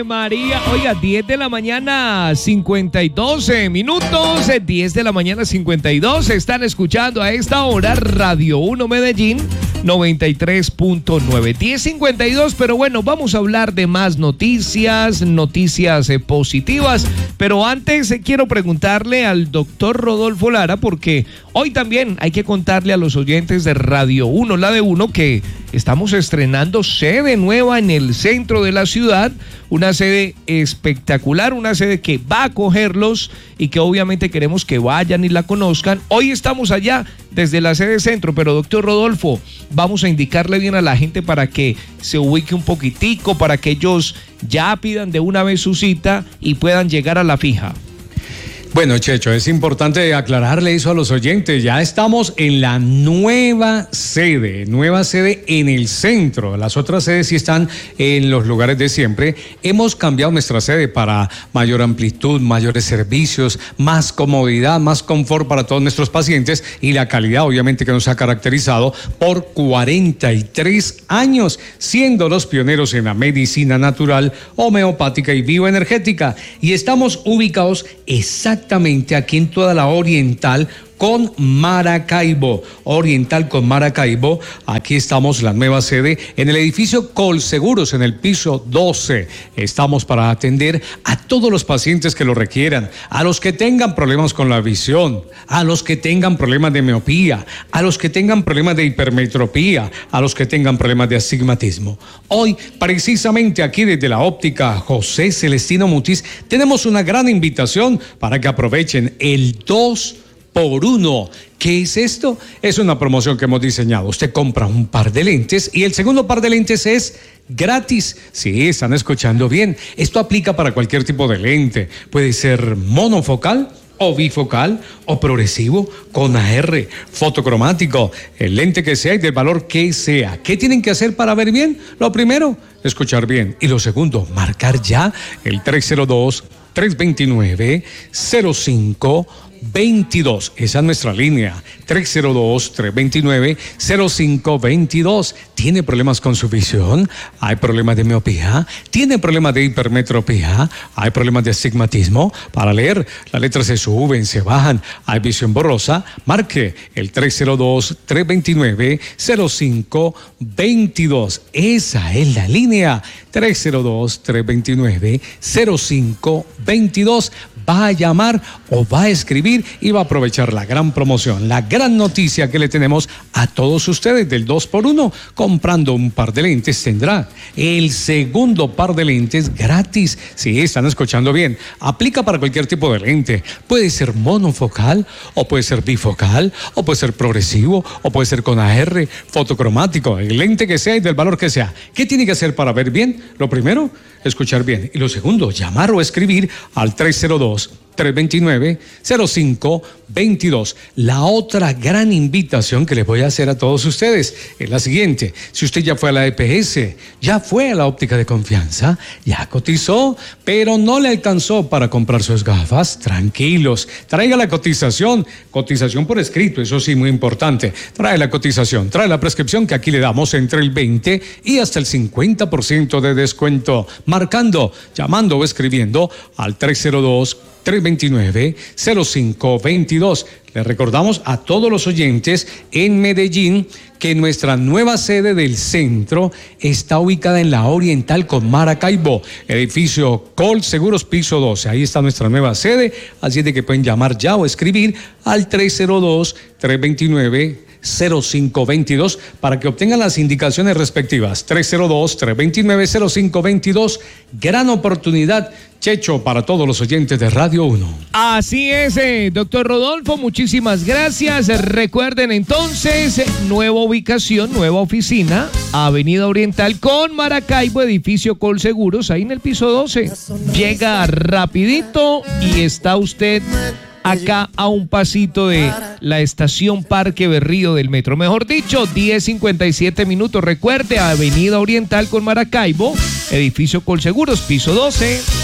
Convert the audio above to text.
Ave María. Oiga, 10 de la mañana, 52 minutos. 10 de la mañana, 52. Están escuchando a esta hora Radio 1 Medellín 93.9. 10:52, pero bueno, vamos a hablar de más noticias positivas. Pero antes quiero preguntarle al doctor Rodolfo Lara, porque hoy también hay que contarle a los oyentes de Radio 1, la de 1, que estamos estrenando sede nueva en el centro de la ciudad, una sede espectacular, una sede que va a acogerlos y que obviamente queremos que vayan y la conozcan. Hoy estamos allá desde la sede centro, pero doctor Rodolfo, vamos a indicarle bien a la gente para que se ubique un poquitico, para que ellos ya pidan de una vez su cita y puedan llegar a la fija. Bueno, Checho, es importante aclararle eso a los oyentes. Ya estamos en la nueva sede en el centro. Las otras sedes sí están en los lugares de siempre. Hemos cambiado nuestra sede para mayor amplitud, mayores servicios, más comodidad, más confort para todos nuestros pacientes y la calidad, obviamente, que nos ha caracterizado por 43 años, siendo los pioneros en la medicina natural, homeopática y bioenergética. Y estamos ubicados exactamente aquí en toda la Oriental con Maracaibo. Aquí estamos, la nueva sede, en el edificio Colseguros, en el piso 12. Estamos para atender a todos los pacientes que lo requieran, a los que tengan problemas con la visión, a los que tengan problemas de miopía, a los que tengan problemas de hipermetropía, a los que tengan problemas de astigmatismo. Hoy, precisamente aquí desde la óptica José Celestino Mutis, tenemos una gran invitación para que aprovechen el 2 por 1. ¿Qué es esto? Es una promoción que hemos diseñado. Usted compra un par de lentes y el segundo par de lentes es gratis. Sí, están escuchando bien. Esto aplica para cualquier tipo de lente. Puede ser monofocal o bifocal o progresivo con AR, fotocromático, el lente que sea y del valor que sea. ¿Qué tienen que hacer para ver bien? Lo primero, escuchar bien. Y lo segundo, marcar ya el 302-329-0522. Esa es nuestra línea, 302-329-0522. ¿Tiene problemas con su visión? ¿Hay problemas de miopía? ¿Tiene problemas de hipermetropía? ¿Hay problemas de astigmatismo? Para leer, las letras se suben, se bajan. ¿Hay visión borrosa? Marque el 302-329-0522. Esa es la línea, 302-329-0522. Va a llamar o va a escribir y va a aprovechar la gran promoción, la gran noticia que le tenemos a todos ustedes del 2x1. Comprando un par de lentes tendrá el segundo par de lentes gratis. Sí, están escuchando bien. Aplica para cualquier tipo de lente. Puede ser monofocal o puede ser bifocal o puede ser progresivo o puede ser con AR, fotocromático, el lente que sea y del valor que sea. ¿Qué tiene que hacer para ver bien? Lo primero, escuchar bien. Y lo segundo, llamar o escribir al 302-329-0522. La otra gran invitación que les voy a hacer a todos ustedes es la siguiente. Si usted ya fue a la EPS, ya fue a la óptica de confianza, ya cotizó, pero no le alcanzó para comprar sus gafas, tranquilos, traiga la cotización por escrito, eso sí, muy importante. Trae la cotización, trae la prescripción que aquí le damos entre el 20 y hasta el 50% de descuento, marcando, llamando o escribiendo al 302-329-0522. Le recordamos a todos los oyentes en Medellín que nuestra nueva sede del centro está ubicada en la Oriental con Maracaibo, edificio Colseguros, piso 12. Ahí está nuestra nueva sede, así es de que pueden llamar ya o escribir al 302-329-0522 para que obtengan las indicaciones respectivas. 302-329-0522. Gran oportunidad, Checho, para todos los oyentes de Radio 1. Así es, doctor Rodolfo, muchísimas gracias. Recuerden entonces, nueva ubicación, nueva oficina, Avenida Oriental con Maracaibo, edificio Colseguros, ahí en el piso 12. Llega rapidito y está usted acá a un pasito de la estación Parque Berrío del metro. Mejor dicho, 10:57 minutos. Recuerde, Avenida Oriental con Maracaibo, edificio Colseguros, piso 12.